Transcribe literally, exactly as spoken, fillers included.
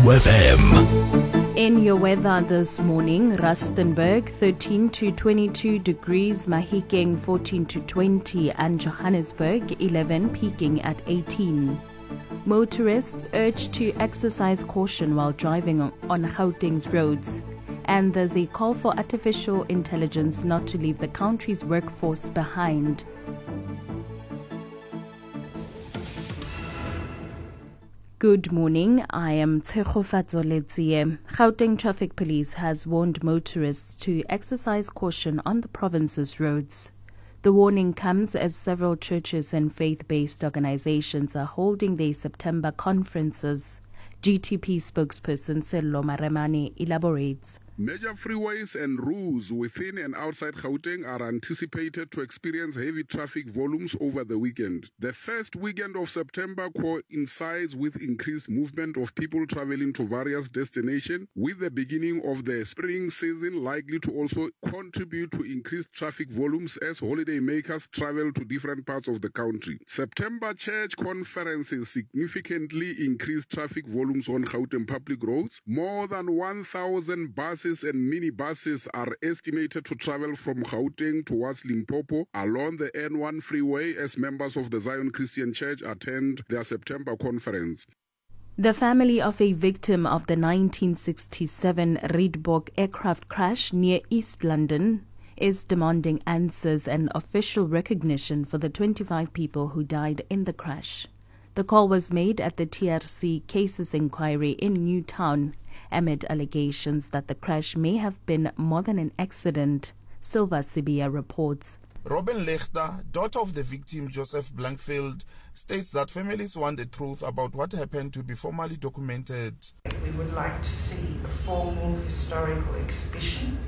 F M. In your weather this morning, Rustenburg thirteen to twenty-two degrees, Mahikeng fourteen to twenty, and Johannesburg eleven, peaking at eighteen. Motorists urged to exercise caution while driving on Gauteng's roads. And there's a call for artificial intelligence not to leave the country's workforce behind. Good morning, I am Tshegofatso Letsie. Gauteng Traffic Police has warned motorists to exercise caution on the province's roads. The warning comes as several churches and faith-based organizations are holding their September conferences. G T P spokesperson Sello Maremane elaborates. Major freeways and roads within and outside Gauteng are anticipated to experience heavy traffic volumes over the weekend. The first weekend of September coincides with increased movement of people traveling to various destinations, with the beginning of the spring season likely to also contribute to increased traffic volumes as holidaymakers travel to different parts of the country. September church conferences significantly increased traffic volumes on Gauteng public roads. More than one thousand buses and minibuses are estimated to travel from Gauteng towards Limpopo along the N one freeway as members of the Zion Christian Church attend their September conference. The family of a victim of the nineteen sixty-seven Rietbok aircraft crash near East London is demanding answers and official recognition for the twenty-five people who died in the crash. The call was made at the T R C Cases Inquiry in Newtown amid allegations that the crash may have been more than an accident. Silva Sibia reports. Robin Lechter, daughter of the victim Joseph Blankfield, states that families want the truth about what happened to be formally documented. We would like to see a formal historical exhibition